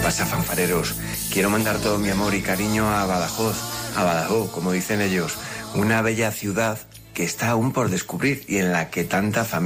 pasa, fanfareros? Quiero mandar todo mi amor y cariño a Badajoz, como dicen ellos, una bella ciudad que está aún por descubrir y en la que tanta familia